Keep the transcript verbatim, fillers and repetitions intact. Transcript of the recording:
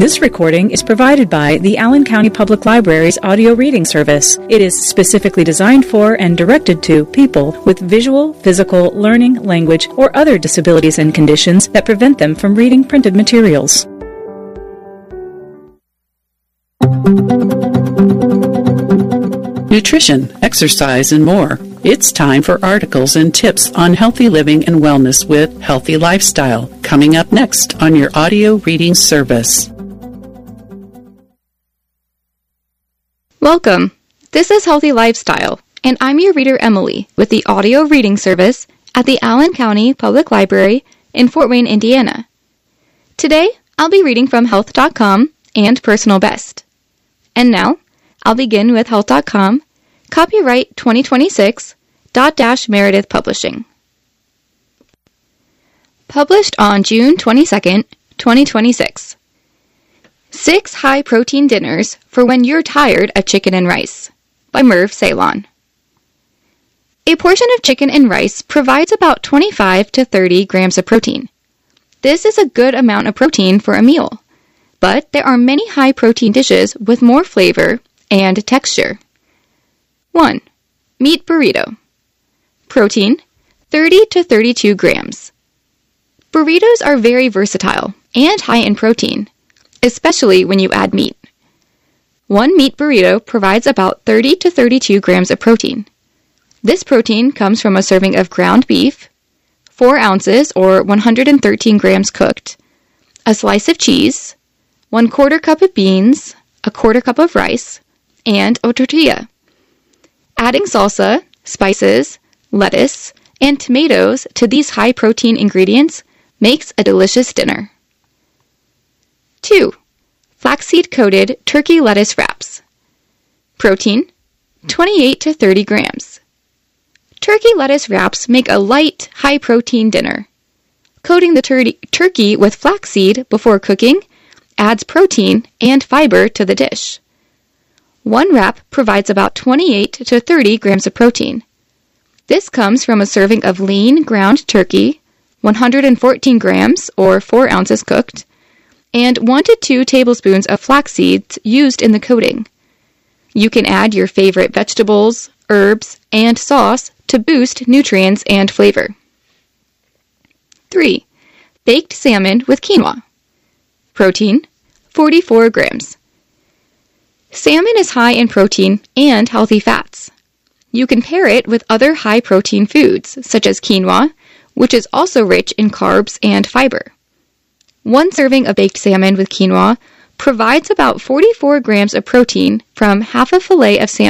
This recording is provided by the Allen County Public Library's audio reading service. It is specifically designed for and directed to people with visual, physical, learning, language, or other disabilities and conditions that prevent them from reading printed materials. Nutrition, exercise, and more. It's time for articles and tips on healthy living and wellness with Healthy Lifestyle, coming up next on your audio reading service. Welcome. This is Healthy Lifestyle, and I'm your reader Emily with the audio reading service at the Allen County Public Library in Fort Wayne, Indiana. Today, I'll be reading from health dot com and Personal Best. And now, I'll begin with health dot com, copyright twenty twenty-six, Dot Dash Meredith Publishing. Published on June twenty-second, twenty twenty-six. Six High-Protein Dinners for When You're Tired of Chicken and Rice by Merv Ceylon. A portion of chicken and rice provides about twenty-five to thirty grams of protein. This is a good amount of protein for a meal, but there are many high-protein dishes with more flavor and texture. one. Meat burrito. Protein, thirty to thirty-two grams. Burritos are very versatile and high in protein, especially when you add meat. One meat burrito provides about thirty to thirty-two grams of protein. This protein comes from a serving of ground beef, four ounces or one hundred thirteen grams cooked, a slice of cheese, one quarter cup of beans, a quarter cup of rice, and a tortilla. Adding salsa, spices, lettuce, and tomatoes to these high-protein ingredients makes a delicious dinner. two. Flaxseed-coated turkey lettuce wraps. Protein, twenty-eight to thirty grams. Turkey lettuce wraps make a light, high-protein dinner. Coating the tur- turkey with flaxseed before cooking adds protein and fiber to the dish. One wrap provides about twenty-eight to thirty grams of protein. This comes from a serving of lean ground turkey, one hundred fourteen grams or four ounces cooked, and one to two tablespoons of flax seeds used in the coating. You can add your favorite vegetables, herbs, and sauce to boost nutrients and flavor. three. Baked salmon with quinoa. Protein, forty-four grams. Salmon is high in protein and healthy fats. You can pair it with other high-protein foods, such as quinoa, which is also rich in carbs and fiber. One serving of baked salmon with quinoa provides about forty-four grams of protein from half a fillet of salmon.